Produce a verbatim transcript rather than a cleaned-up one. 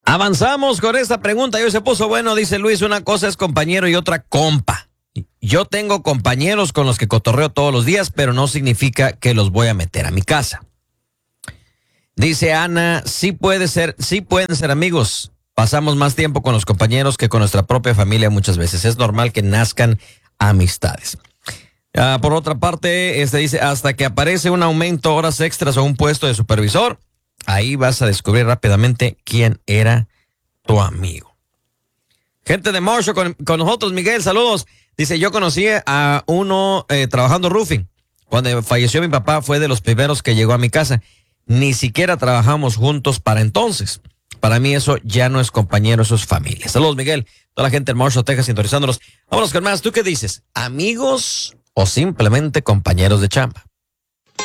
Avanzamos con esta pregunta y hoy se puso bueno, dice Luis, una cosa es compañero y otra compa. Yo tengo compañeros con los que cotorreo todos los días, pero no significa que los voy a meter a mi casa. Dice Ana, sí puede ser, sí pueden ser amigos. Pasamos más tiempo con los compañeros que con nuestra propia familia muchas veces. Es normal que nazcan amistades. Uh, por otra parte, este dice, hasta que aparece un aumento, horas extras o un puesto de supervisor, ahí vas a descubrir rápidamente quién era tu amigo. Gente de Marshall con, con nosotros, Miguel, saludos. Dice, yo conocí a uno eh, trabajando roofing. Cuando falleció mi papá fue de los primeros que llegó a mi casa. Ni siquiera trabajamos juntos para entonces. Para mí eso ya no es compañero, eso es familia. Saludos, Miguel. Toda la gente en Marshall, Texas, sintonizándonos. Vámonos con más. ¿Tú qué dices? ¿Amigos o simplemente compañeros de chamba?